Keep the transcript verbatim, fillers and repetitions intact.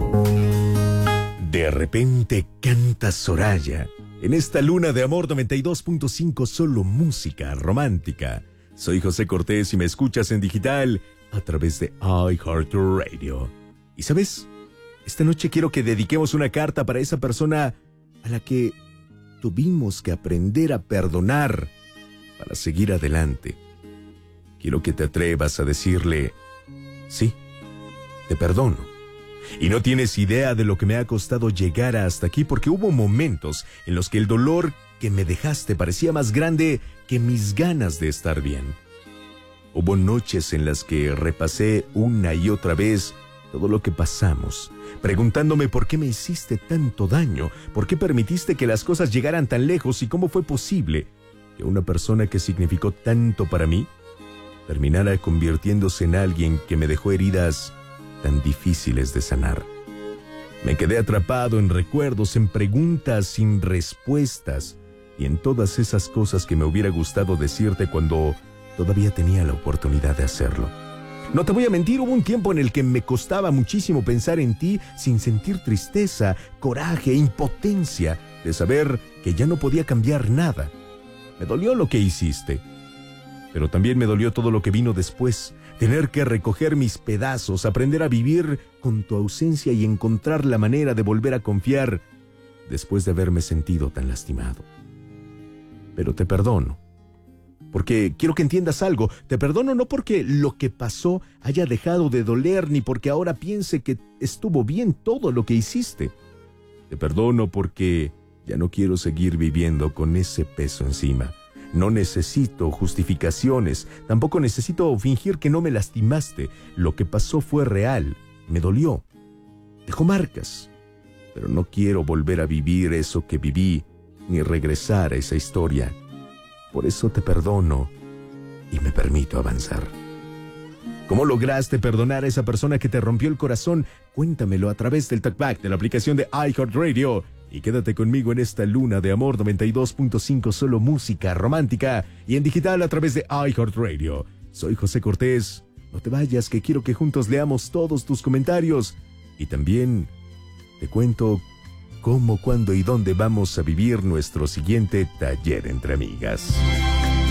De repente canta Soraya en esta luna de amor noventa y dos punto cinco, solo música romántica. Soy José Cortés y me escuchas en digital a través de iHeartRadio. ¿Y sabes? Esta noche quiero que dediquemos una carta para esa persona a la que tuvimos que aprender a perdonar para seguir adelante. Quiero que te atrevas a decirle, sí, te perdono. Y no tienes idea de lo que me ha costado llegar hasta aquí, porque hubo momentos en los que el dolor que me dejaste parecía más grande que mis ganas de estar bien. Hubo noches en las que repasé una y otra vez todo lo que pasamos, preguntándome por qué me hiciste tanto daño, por qué permitiste que las cosas llegaran tan lejos y cómo fue posible que una persona que significó tanto para mí terminara convirtiéndose en alguien que me dejó heridas tan difíciles de sanar. Me quedé atrapado en recuerdos, en preguntas sin respuestas y en todas esas cosas que me hubiera gustado decirte cuando todavía tenía la oportunidad de hacerlo. No te voy a mentir, hubo un tiempo en el que me costaba muchísimo pensar en ti sin sentir tristeza, coraje, impotencia de saber que ya no podía cambiar nada. Me dolió lo que hiciste, pero también me dolió todo lo que vino después. Tener que recoger mis pedazos, aprender a vivir con tu ausencia y encontrar la manera de volver a confiar después de haberme sentido tan lastimado. Pero te perdono, porque quiero que entiendas algo. Te perdono no porque lo que pasó haya dejado de doler, ni porque ahora piense que estuvo bien todo lo que hiciste. Te perdono porque ya no quiero seguir viviendo con ese peso encima. No necesito justificaciones, tampoco necesito fingir que no me lastimaste. Lo que pasó fue real, me dolió, dejó marcas, pero no quiero volver a vivir eso que viví, ni regresar a esa historia. Por eso te perdono y me permito avanzar. ¿Cómo lograste perdonar a esa persona que te rompió el corazón? Cuéntamelo a través del Talkback de la aplicación de iHeartRadio. Y quédate conmigo en esta luna de amor noventa y dos punto cinco, solo música romántica y en digital a través de iHeartRadio. Soy José Cortés. No te vayas, que quiero que juntos leamos todos tus comentarios. Y también te cuento cómo, cuándo y dónde vamos a vivir nuestro siguiente taller entre amigas.